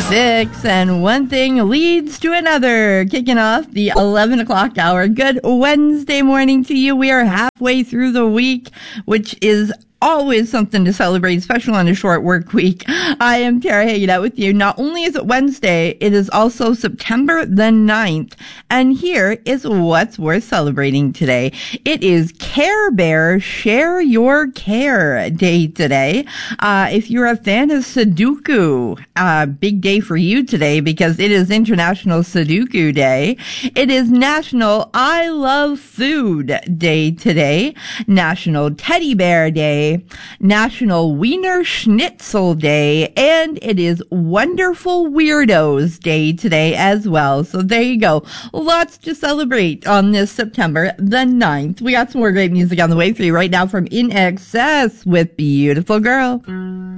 6, and one thing leads to another. Kicking off the 11 o'clock hour. Good Wednesday morning to you. We are halfway through the week, which is always something to celebrate, especially on a short work week. I am Tara hanging out with you. Not only is it Wednesday, it is also September the 9th. And here is what's worth celebrating today. It is Care Bear Share Your Care Day today. If you're a fan of Sudoku, big day for you today because it is International Sudoku Day. It is National I Love Food Day today. National Teddy Bear Day. National Wiener Schnitzel Day, and it is Wonderful Weirdos Day today as well. So there you go. Lots to celebrate on this September the 9th. We got some more great music on the way for you right now from In Excess with Beautiful Girl.